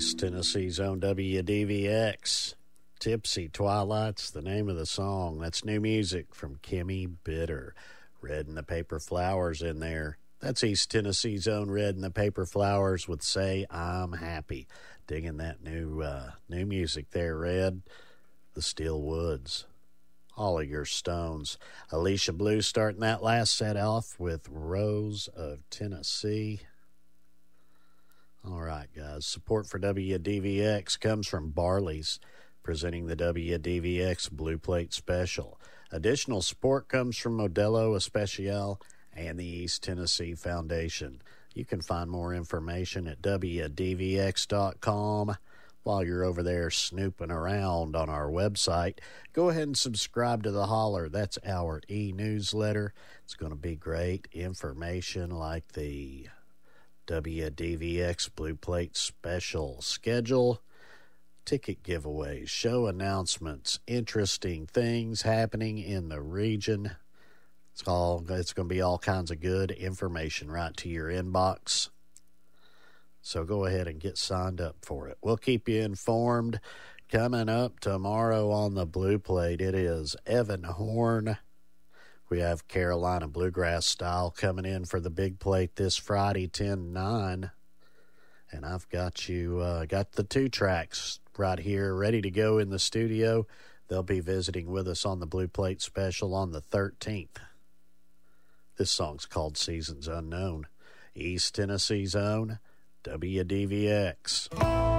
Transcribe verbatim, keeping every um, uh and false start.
East Tennessee's own W D V X. Tipsy Twilight's the name of the song. That's new music from Kimmy Bitter. Red and the Paper Flowers in there. That's East Tennessee's own Red and the Paper Flowers with Say I'm Happy. Digging that new uh, new music there, Red. The Steel Woods. All of your stones. Alicia Blue starting that last set off with Rose of Tennessee. All right, guys. Support for W D V X comes from Barley's, presenting the W D V X Blue Plate Special. Additional support comes from Modelo Especial and the East Tennessee Foundation. You can find more information at W D V X dot com. While you're over there snooping around on our website, go ahead and subscribe to The Holler. That's our e-newsletter. It's going to be great information like the W D V X Blue Plate Special schedule, ticket giveaways, show announcements, interesting things happening in the region. It's all it's going to be all kinds of good information right to your inbox. So go ahead and get signed up for it. We'll keep you informed. Coming up tomorrow on the Blue Plate, it is Evan Horn. We have Carolina Bluegrass Style coming in for the big plate this Friday, ten nine. And I've got you, uh, got the two tracks right here ready to go in the studio. They'll be visiting with us on the Blue Plate Special on the thirteenth. This song's called Seasons Unknown. East Tennessee's own W D V X.